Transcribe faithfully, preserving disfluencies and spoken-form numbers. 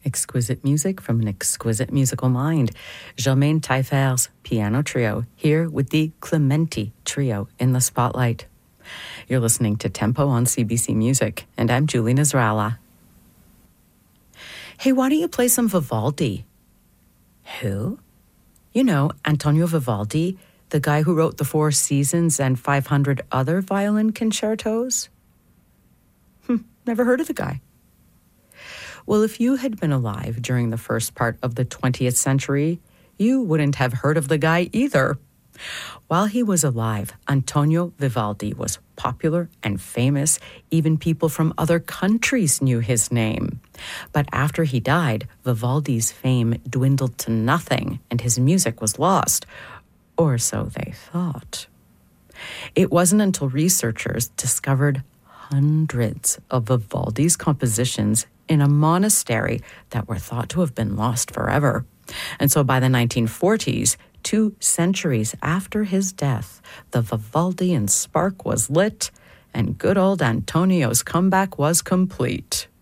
Exquisite music from an exquisite musical mind. Germaine Taillefer's piano trio, here with the Clementi Trio in the spotlight. You're listening to Tempo on C B C Music, and I'm Julie Nasrallah. Hey, why don't you play some Vivaldi? Who? You know, Antonio Vivaldi, the guy who wrote the Four Seasons and five hundred other violin concertos? Hm, never heard of the guy. Well, if you had been alive during the first part of the twentieth century, you wouldn't have heard of the guy either. While he was alive, Antonio Vivaldi was popular and famous. Even people from other countries knew his name. But after he died, Vivaldi's fame dwindled to nothing, and his music was lost. Or so they thought. It wasn't until researchers discovered hundreds of Vivaldi's compositions in a monastery that were thought to have been lost forever. And so by the nineteen forties, two centuries after his death, the Vivaldian spark was lit, and good old Antonio's comeback was complete.